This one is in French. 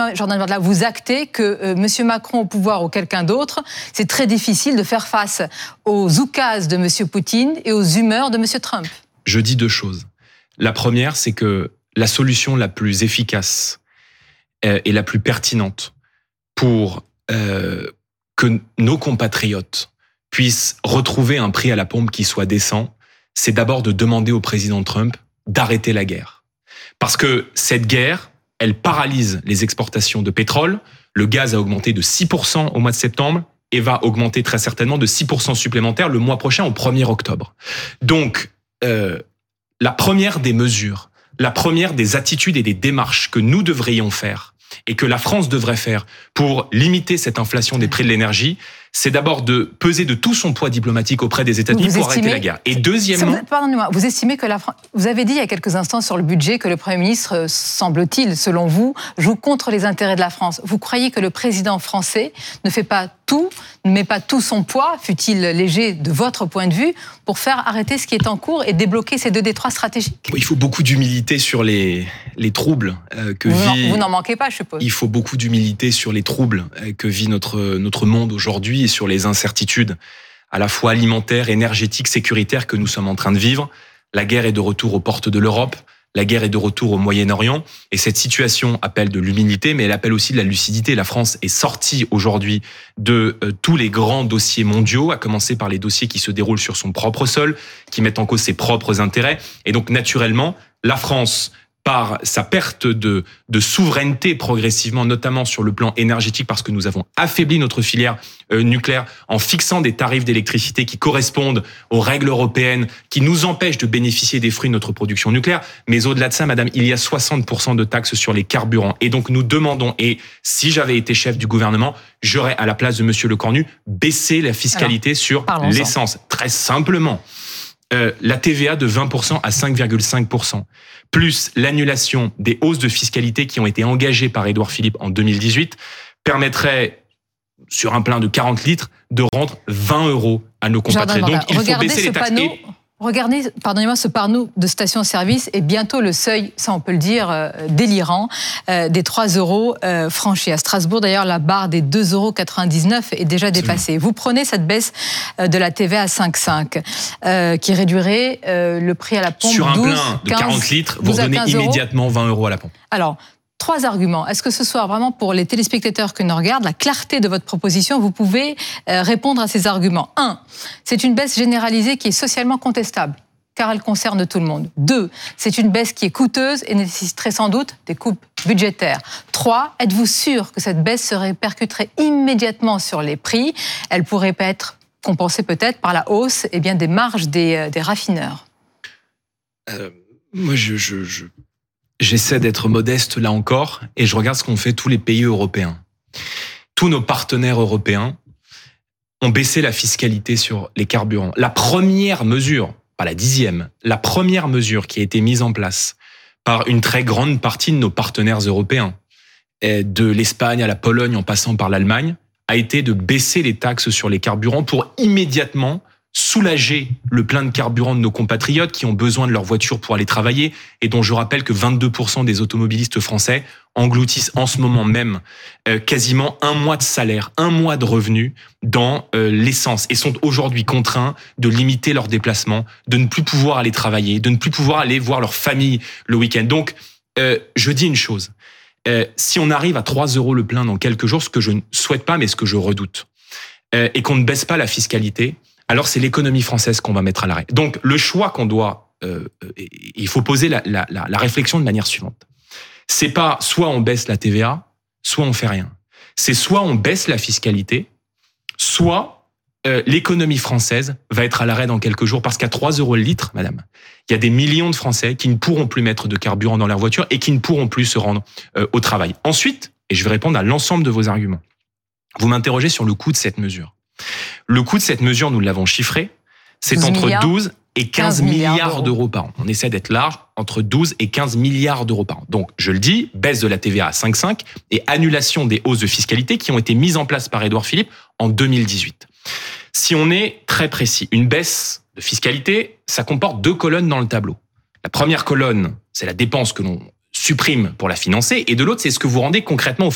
Jordan Bardella, vous actez que M. Macron au pouvoir ou quelqu'un d'autre, c'est très difficile de faire face aux oukases de M. Poutine et aux humeurs de M. Trump. Je dis 2 choses. La première, c'est que la solution la plus efficace et la plus pertinente pour que nos compatriotes puissent retrouver un prix à la pompe qui soit décent, c'est d'abord de demander au président Trump d'arrêter la guerre. Parce que cette guerre, elle paralyse les exportations de pétrole. Le gaz a augmenté de 6% au mois de septembre et va augmenter très certainement de 6% supplémentaires le mois prochain, au 1er octobre. Donc, la première des mesures, la première des attitudes et des démarches que nous devrions faire et que la France devrait faire pour limiter cette inflation des prix de l'énergie, c'est d'abord de peser de tout son poids diplomatique auprès des États-Unis pour arrêter la guerre. Et deuxièmement... Pardonnez-moi, vous estimez que la France... Vous avez dit il y a quelques instants sur le budget que le Premier ministre, semble-t-il, selon vous, joue contre les intérêts de la France. Vous croyez que le président français ne fait pas tout, ne met pas tout son poids, fût-il léger de votre point de vue, pour faire arrêter ce qui est en cours et débloquer ces 2 détroits stratégiques? Il faut beaucoup d'humilité sur les troubles que vit... Vous n'en manquez pas, je suppose. Il faut beaucoup d'humilité sur les troubles que vit notre monde aujourd'hui et sur les incertitudes à la fois alimentaires, énergétiques, sécuritaires que nous sommes en train de vivre. La guerre est de retour aux portes de l'Europe. La guerre est de retour au Moyen-Orient. Et cette situation appelle de l'humilité, mais elle appelle aussi de la lucidité. La France est sortie aujourd'hui de tous les grands dossiers mondiaux, à commencer par les dossiers qui se déroulent sur son propre sol, qui mettent en cause ses propres intérêts. Et donc, naturellement, la France, par sa perte de souveraineté progressivement, notamment sur le plan énergétique, parce que nous avons affaibli notre filière nucléaire en fixant des tarifs d'électricité qui correspondent aux règles européennes, qui nous empêchent de bénéficier des fruits de notre production nucléaire. Mais au-delà de ça, madame, il y a 60% de taxes sur les carburants. Et donc nous demandons, et si j'avais été chef du gouvernement, j'aurais, à la place de monsieur Lecornu, baissé la fiscalité sur l'essence. Très simplement. La TVA de 20% à 5,5%, plus l'annulation des hausses de fiscalité qui ont été engagées par Édouard Philippe en 2018, permettrait, sur un plein de 40 litres, de rendre 20 € à nos compatriotes. Donc il faut baisser les taxes. Regardez, pardonnez-moi, ce panneau de station-service et bientôt le seuil, ça on peut le dire, délirant, des 3 € franchis. À Strasbourg, d'ailleurs, la barre des 2,99 € est déjà dépassée. Vous prenez cette baisse de la TVA à 5,5 qui réduirait le prix à la pompe. Sur un plein de 40 litres, vous redonnez immédiatement 20 € à la pompe. Alors, 3 arguments. Est-ce que ce soir, vraiment, pour les téléspectateurs que nous regardent, la clarté de votre proposition, vous pouvez répondre à ces arguments? 1, c'est une baisse généralisée qui est socialement contestable, car elle concerne tout le monde. 2, c'est une baisse qui est coûteuse et nécessiterait sans doute des coupes budgétaires. 3, êtes-vous sûr que cette baisse se répercuterait immédiatement sur les prix? Elle pourrait être compensée peut-être par la hausse des marges des raffineurs. Moi, j'essaie d'être modeste là encore et je regarde ce qu'ont fait tous les pays européens. Tous nos partenaires européens ont baissé la fiscalité sur les carburants. La première mesure, pas la 10e, la première mesure qui a été mise en place par une très grande partie de nos partenaires européens, de l'Espagne à la Pologne en passant par l'Allemagne, a été de baisser les taxes sur les carburants pour immédiatement soulager le plein de carburant de nos compatriotes qui ont besoin de leur voiture pour aller travailler et dont je rappelle que 22% des automobilistes français engloutissent en ce moment même quasiment un mois de salaire, un mois de revenus dans l'essence et sont aujourd'hui contraints de limiter leurs déplacements, de ne plus pouvoir aller travailler, de ne plus pouvoir aller voir leur famille le week-end. Donc, je dis une chose, si on arrive à 3 € le plein dans quelques jours, ce que je ne souhaite pas mais ce que je redoute, et qu'on ne baisse pas la fiscalité, alors c'est l'économie française qu'on va mettre à l'arrêt. Donc le choix qu'on doit, il faut poser la réflexion de manière suivante. C'est pas soit on baisse la TVA, soit on fait rien. C'est soit on baisse la fiscalité, soit l'économie française va être à l'arrêt dans quelques jours parce qu'à 3 € le litre, madame, il y a des millions de Français qui ne pourront plus mettre de carburant dans leur voiture et qui ne pourront plus se rendre au travail. Ensuite, et je vais répondre à l'ensemble de vos arguments, vous m'interrogez sur le coût de cette mesure. Le coût de cette mesure, nous l'avons chiffré, c'est entre 12 et 15 milliards d'euros par an. On essaie d'être large, entre 12 et 15 milliards d'euros par an. Donc, je le dis, baisse de la TVA à 5,5 et annulation des hausses de fiscalité qui ont été mises en place par Édouard Philippe en 2018. Si on est très précis, une baisse de fiscalité, ça comporte 2 colonnes dans le tableau. La première colonne, c'est la dépense que l'on supprime pour la financer, et de l'autre, c'est ce que vous rendez concrètement aux Français.